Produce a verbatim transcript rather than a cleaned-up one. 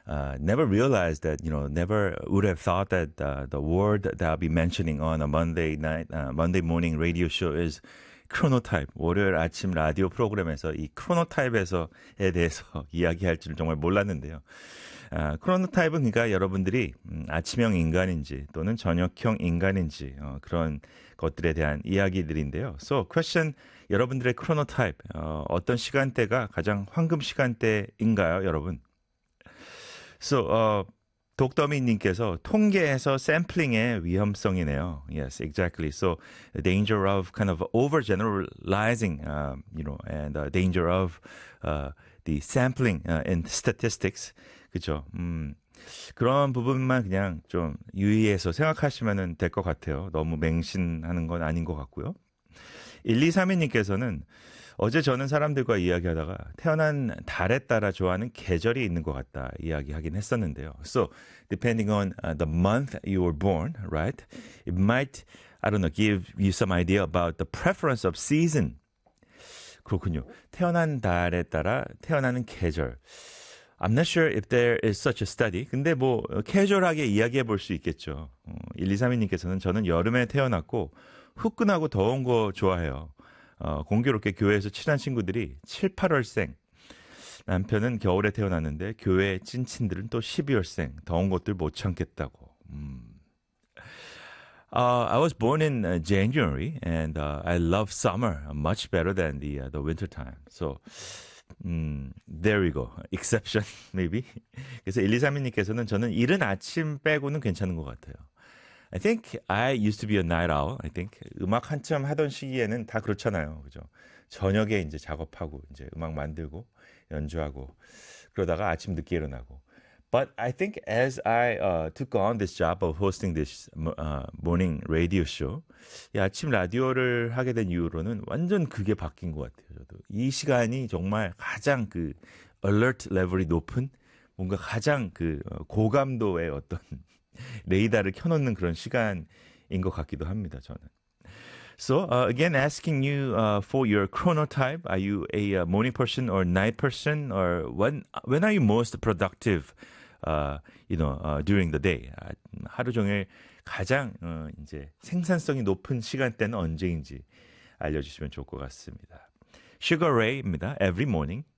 uh, never realized that, you know, never would have thought that uh, the word that I'll be mentioning on a Monday night, uh, Monday morning radio show is 크로노타입. 월요일 아침 라디오 프로그램에서 이 크로노타입에서에 대해서 이야기할 줄은 정말 몰랐는데요. 아, 크로노타입은 그러니까 여러분들이 음, 아침형 인간인지 또는 저녁형 인간인지 어, 그런 것들에 대한 이야기들인데요. So, question, 여러분들의 크로노타입, 어, 어떤 시간대가 가장 황금 시간대인가요, 여러분? So, 어, 독더미님께서 통계에서 샘플링의 위험성이네요. Yes, exactly. So, the danger of kind of overgeneralizing, uh, you know, and uh, danger of uh, the sampling uh, in statistics. 그죠? 음, 그런 부분만 그냥 좀 유의해서 생각하시면 될 것 같아요. 너무 맹신하는 건 아닌 것 같고요. 일이삼이님께서는 어제 저는 사람들과 이야기하다가 태어난 달에 따라 좋아하는 계절이 있는 것 같다 이야기하긴 했었는데요. So, depending on uh, the month you were born, right? It might, I don't know, give you some idea about the preference of season. 그렇군요. 태어난 달에 따라 태어나는 계절. I'm not sure if there is such a study. 근데 뭐 캐주얼하게 이야기해 볼 수 있겠죠. 어, 일이삼이님께서는 저는 여름에 태어났고 후끈하고 더운 거 좋아해요. 어, 공교롭게 교회에서 친한 친구들이 칠, 팔월생. 남편은 겨울에 태어났는데 교회 찐친들은 또 십이월생. 더운 것들 못 참겠다고. 음. Uh, I was born in uh, January and uh, I love summer much better than the uh, the winter time. So 음, there we go. Exception, maybe. 그래서 일이삼이님께서는 저는 이른 아침 빼고는 괜찮은 것 같아요. I think I used to be a night owl. I think 음악 한참 하던 시기에는 다 그렇잖아요, 그죠? 저녁에 이제 작업하고 이제 음악 만들고 연주하고 그러다가 아침 늦게 일어나고. But I think as I uh, took on this job of hosting this uh, morning radio show, 이 아침 라디오를 하게 된 이후로는 완전 그게 바뀐 것 같아요. 저도 이 시간이 정말 가장 그 alert 레벨이 높은 뭔가 가장 그 고감도의 어떤 레이더를 켜놓는 그런 시간인 것 같기도 합니다. 저는. So uh, again, asking you uh, for your chronotype. Are you a uh, morning person or night person, or when when are you most productive? Uh, you know, uh, during the day. 아, 하루 종일 가장 어, 이제 생산성이 높은 시간대는 언제인지 알려주시면 좋을 것 같습니다. Sugar Ray입니다. Every morning.